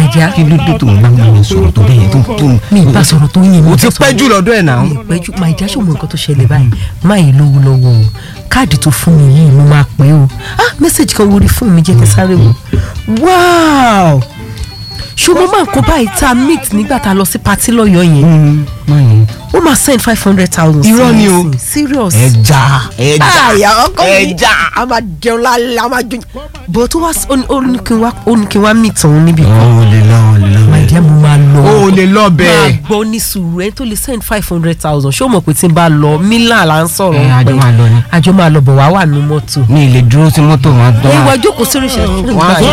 dear. kí ló dé tó ń bá mi sọ̀rọ̀ tó bẹ́ẹ̀ tó mi bá sọ̀rọ̀ tó yín mi. o ti pẹ́ jù lọ́dọ̀ ẹ̀ náà. mi pẹ́ jù my dear ṣé o mọ nǹkan tó ṣẹlẹ̀ báyìí máa yìí lówó lọ́wọ́ o káàdì tó fún mi yìí mo máa pẹ́ o mẹ́sàgì kan wọlé fún mi jẹ́ kí sáré wò wow ṣùgbọ́n máa ń kó báyìí tá a meet nígbà tá a lọ sí patí lọ́yọ̀ọ́ yẹn ó máa send 500,000. irọ́ ni o serious. ẹja ọkọ mi a máa jẹun lálẹ́ a máa jẹun bó tó wá ó ní kí n wá meet òun níbi kan. o lè lọ my dear mo máa lọ. o lè lọ bẹ́ẹ̀. máa gbọ́ ní sùúrù ẹni tó lè send 500,000 ṣé o mọ̀ pé tí n bá lọ mílà là ń sọ̀rọ̀ àjọ máa lọ ni. àjọ máa lọ bọ̀ wá wà ní mọ́tò. mi ì lè dúró sí mọ́tò wọn. ẹ wá jókòó sórí ìṣẹ̀lẹ̀.